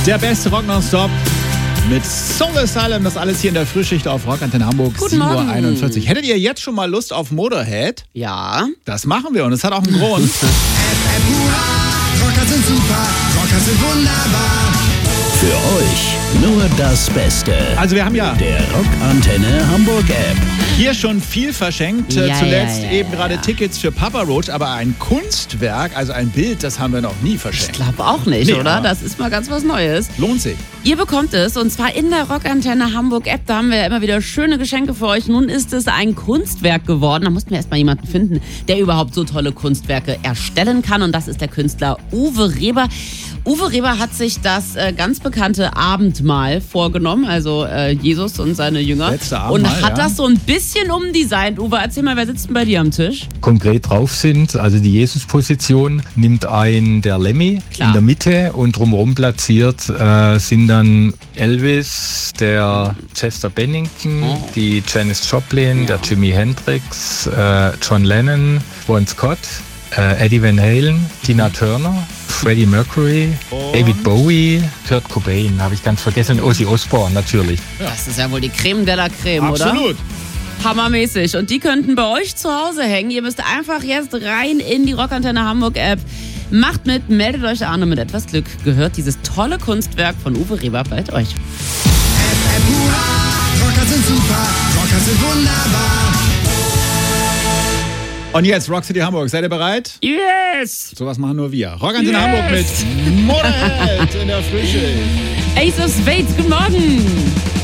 Der beste Rock nonstop mit Soul Asylum. Das alles hier in der Frühschicht auf Rock Antenne Hamburg. Guten Morgen. 7:41 Uhr. Hättet ihr jetzt schon mal Lust auf Motorhead? Ja. Das machen wir und es hat auch einen Grund. Rocker sind super, Rocker sind wunderbar. Für euch nur das Beste. Also wir haben ja Der Rock Antenne Hamburg App. hier schon viel verschenkt. Ja, Zuletzt ja, eben gerade Tickets für Papa Roach, aber ein Kunstwerk, also ein Bild, das haben wir noch nie Ich verschenkt. glaube auch nicht, Nee, oder? aber- Das ist mal ganz was Neues. Lohnt sich. Ihr bekommt es und zwar in der Rockantenne Hamburg App. Da haben wir immer wieder schöne Geschenke für euch. Nun ist es ein Kunstwerk geworden. Da mussten wir erstmal jemanden finden, der überhaupt so tolle Kunstwerke erstellen kann. Und das ist der Künstler Uwe Reber. Uwe Reber hat sich das ganz bekannte Abendmahl vorgenommen, also Jesus und seine Jünger. Letzte Und Abendmahl, hat ja. das so ein bisschen umdesignt. Uwe, erzähl mal, wer sitzt denn bei dir am Tisch? konkret drauf sind. Also die Jesus-Position nimmt ein der Lemmy Klar. in der Mitte und drumherum platziert sind dann Elvis, der Chester Bennington, die Janis Joplin, der Jimi Hendrix, John Lennon, Bon Scott, Eddie Van Halen, Tina Turner, Freddie Mercury, David Bowie, Kurt Cobain, habe ich ganz vergessen, und Ozzy Osbourne natürlich. Das ist ja wohl die Creme de la Creme, oder? Absolut. Hammermäßig. Und die könnten bei euch zu Hause hängen. Ihr müsst einfach jetzt rein in die Rockantenne Hamburg App. Macht mit, meldet euch an und mit etwas Glück gehört dieses tolle Kunstwerk von Uwe Reber bald euch. Rocker sind super, Rocker sind wunderbar. Und jetzt Rock City Hamburg. Seid ihr bereit? Yes! Sowas machen nur wir. Rock Antenne Hamburg mit Motorhead in der Frühschicht. Ace of Spades, guten Morgen!